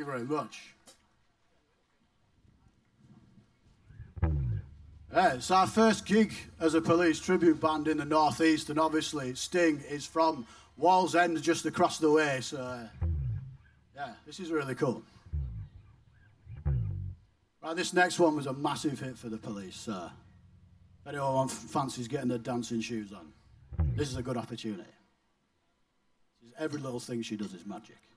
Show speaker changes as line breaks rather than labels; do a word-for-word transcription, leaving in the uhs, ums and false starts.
very much. Yeah, it's our first gig as a Police tribute band in the North East, and obviously Sting is from Wallsend, just across the way, so uh, yeah, this is really cool. Right, this next one was a massive hit for the Police, so if anyone fancies getting their dancing shoes on, this is a good opportunity. Every little thing she does is magic.